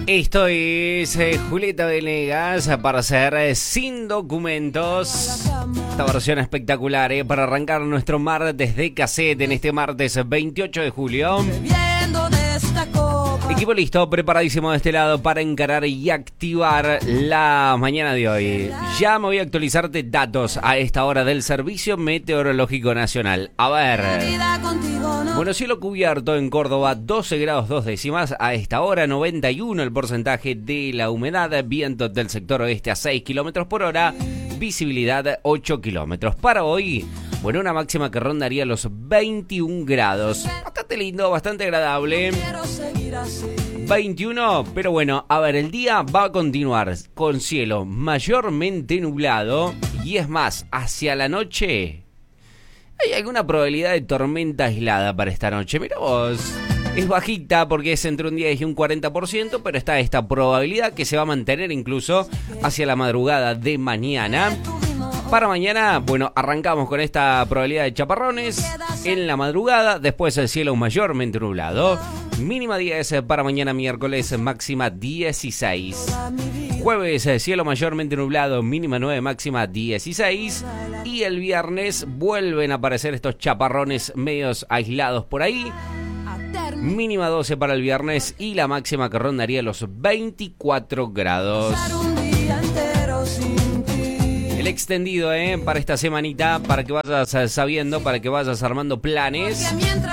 Esto es Julieta Venegas para hacer Sin Documentos. Esta versión espectacular para arrancar nuestro martes de cassette en este martes 28 de julio. Equipo listo, preparadísimo de este lado para encarar y activar la mañana de hoy. Ya me voy a actualizarte datos a esta hora del Servicio Meteorológico Nacional. A ver. Bueno, cielo cubierto en Córdoba, 12 grados 2 décimas. A esta hora, 91 el porcentaje de la humedad. Viento del sector oeste a 6 kilómetros por hora. Visibilidad 8 kilómetros. Para hoy, bueno, una máxima que rondaría los 21 grados. Bastante lindo, bastante agradable. 21, pero bueno, a ver, el día va a continuar con cielo mayormente nublado. Y es más, hacia la noche hay alguna probabilidad de tormenta aislada para esta noche. Mira vos, es bajita porque es entre un 10 y un 40%, pero está esta probabilidad que se va a mantener incluso hacia la madrugada de mañana. Para mañana, bueno, arrancamos con esta probabilidad de chaparrones en la madrugada, después el cielo mayormente nublado. Mínima 10 para mañana miércoles, máxima 16. Jueves, cielo mayormente nublado, mínima 9, máxima 16. Y el viernes vuelven a aparecer estos chaparrones medios aislados por ahí. Mínima 12 para el viernes y la máxima que rondaría los 24 grados. El extendido, para esta semanita, para que vayas sabiendo, para que vayas armando planes.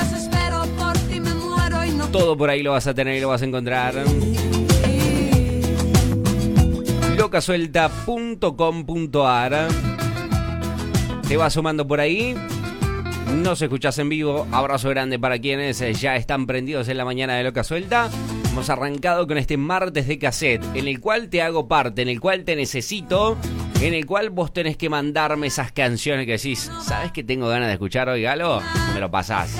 Todo por ahí lo vas a tener y lo vas a encontrar. Locasuelta.com.ar. Te vas sumando por ahí. Nos escuchás en vivo. Abrazo grande para quienes ya están prendidos en la mañana de Loca Suelta. Hemos arrancado con este martes de cassette, en el cual te hago parte, en el cual te necesito, en el cual vos tenés que mandarme esas canciones que decís, ¿sabes que tengo ganas de escuchar hoy, Galo? Me lo pasás.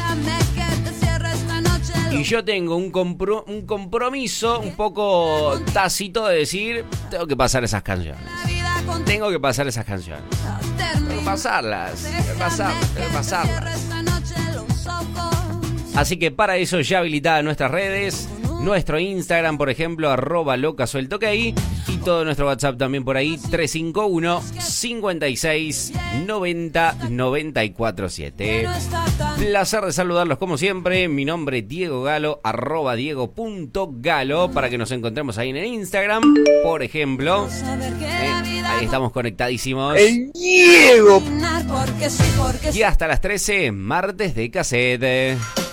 Y yo tengo un compromiso un poco tácito de decir, tengo que pasar esas canciones. Tengo que pasar esas canciones. Tengo que pasarlas. Tengo que pasarlas. Así que para eso ya habilitadas nuestras redes. Nuestro Instagram, por ejemplo, @locasueltok. Y todo nuestro WhatsApp también por ahí, 351 56 90 947. Placer de saludarlos como siempre. Mi nombre es Diego Galo, @diego.galo, para que nos encontremos ahí en el Instagram, por ejemplo. Ahí estamos conectadísimos. ¡El Diego! Y hasta las 13, martes de cassette.